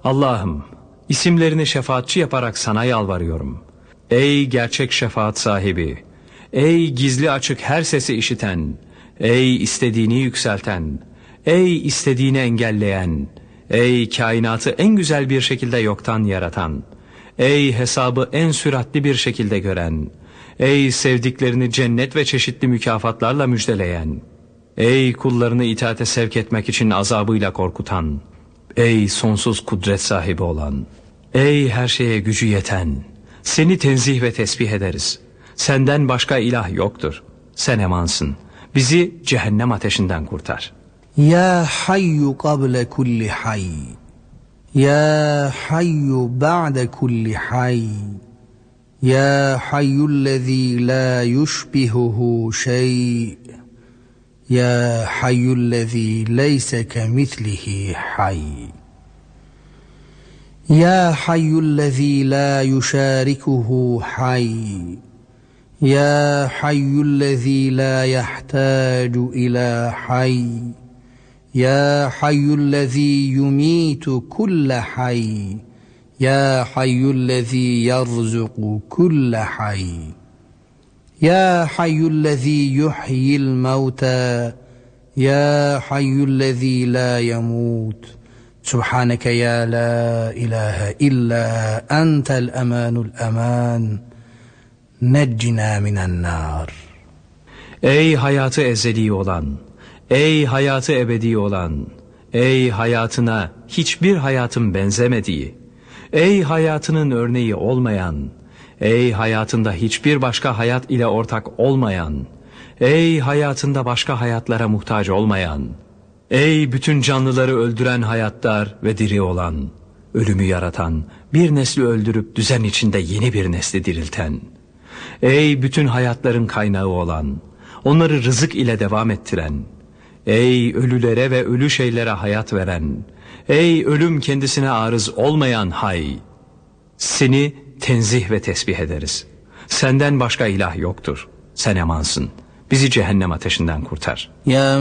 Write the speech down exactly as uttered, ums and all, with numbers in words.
Allah'ım, isimlerini şefaatçi yaparak sana yalvarıyorum. Ey gerçek şefaat sahibi, ey gizli açık her sesi işiten, ey istediğini yükselten, ey istediğini engelleyen, ey kainatı en güzel bir şekilde yoktan yaratan, ey hesabı en süratli bir şekilde gören, ey sevdiklerini cennet ve çeşitli mükafatlarla müjdeleyen, ey kullarını itaate sevk etmek için azabıyla korkutan, ey sonsuz kudret sahibi olan, ey her şeye gücü yeten, seni tenzih ve tesbih ederiz. Senden başka ilah yoktur. Sen emansın. Bizi cehennem ateşinden kurtar. Ya hayyu qabla kulli hayy, ya hayyu ba'de kulli hayy, ya hayyullezî la yushbihuhu şey, ya hayyullezî leyse kemitlihi hayy, ya hayyullezî la yuşarikuhu hayy, ya hayyullezî la yahtâcu ilâ hayy, ya hayyullezî yumîtu kulle hayy, ya hayyullezî yerzuku kulle hayy, ya hayyullezî yuhyil mevtâ, ya hayyullezî la yemût. Subhaneke ya la ilahe illa entel emanul eman. Neccina minen nar. Ey hayatı ezeli olan, ey hayatı ebedi olan, ey hayatına hiçbir hayatın benzemediği, ey hayatının örneği olmayan, ey hayatında hiçbir başka hayat ile ortak olmayan, ey hayatında başka hayatlara muhtaç olmayan, ey bütün canlıları öldüren hayatlar ve diri olan, ölümü yaratan, bir nesli öldürüp düzen içinde yeni bir nesli dirilten, ey bütün hayatların kaynağı olan, onları rızık ile devam ettiren, ey ölülere ve ölü şeylere hayat veren, ey ölüm kendisine arız olmayan hay, seni tenzih ve tesbih ederiz. Senden başka ilah yoktur. Sen emansın. Bizi cehennem ateşinden kurtar. Ya